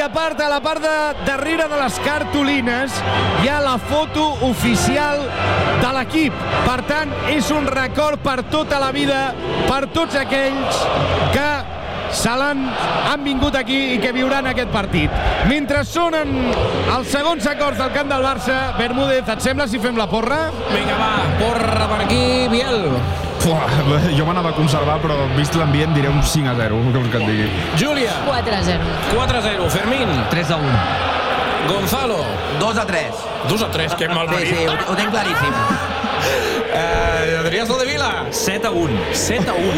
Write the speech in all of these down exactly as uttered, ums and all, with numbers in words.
a part, a la part de darrere de les cartolines hi ha la foto oficial de l'equip. Per tant, és un record per tota la vida, per tots aquells que se l'han han vingut aquí i que viuran aquest partit. Mentre sonen els segons acords del camp del Barça, Bermúdez, et sembla si fem la porra? Vinga, va, porra per aquí, Biel. Fuà, jo m'anava a conservar, però vist l'ambient diré un cinc a zero, què vols que et digui? Júlia. quatre a zero. quatre a zero. Fermín. tres a un. Gonzalo. dos a tres. dos a tres, que mal Sí, sí, ho, ho tinc claríssim. Eh, Adrià Soldevila. set a un. set a un.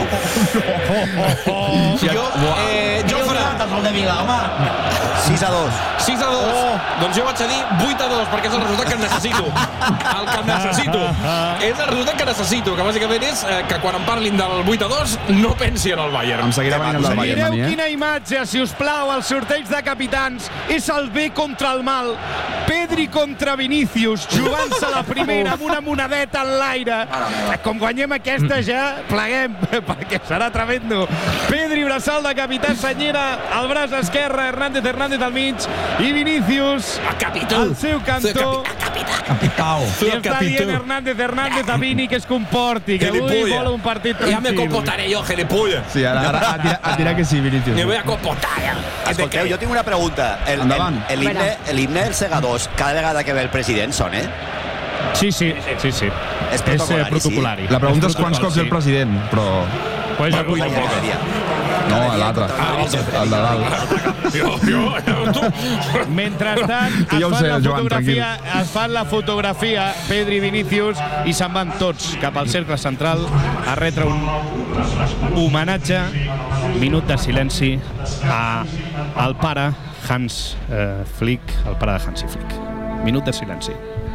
Jo, eh, Jofre. sis a dos. sis a dos. Oh. Doncs jo vaig a dir vuit a dos, perquè és el resultat que necessito. El que necessito. És el resultat que necessito, que bàsicament és eh, que quan em parlin del vuit a dos no pensi en el Bayern. Em seguirà venint el del Bayern a mi, Mireu eh? quina imatge, si us plau, al sorteig de capitans. És el bé contra el mal. Pedri contra Vinícius, jugant-se la primera amb una monedeta en l'aire. Com guanyem aquesta ja, pleguem, perquè serà tremendo. Pedri, braçal de capità, senyera al braç esquerre, Hernández, Hernández al mig, i Vinícius al seu cantó. Capitao. I està dient Hernández, Hernández a Vini que es comporti, que avui vol un partit tranquil. Ja me comportaré jo, gilipollas. Sí, ara, ara a tirar, a tirar que sí, Vinícius. Me voy a comportar ja. Escolteu, jo tinc una pregunta. El, Endavant. el, el, himne, el himne del Segadors, cada vegada que ve el president sona, eh? Sí, sí, sí, sí. És És protocolari, eh, protocolari. La pregunta és És quants protocol, cops ve el sí. president, però... Pues sí. avui Cada no. dia. No, l'altre. El de dalt. Jo, jo, tu... Mentrestant, Tu es ja ho fan, sé, la Joan, fotografia, es fan la fotografia Pedri i Vinícius i se'n van tots cap al cercle central a retre un homenatge, minut de silenci a al pare Hans eh, Flick, el pare de Hansi Flick. Minut de silenci.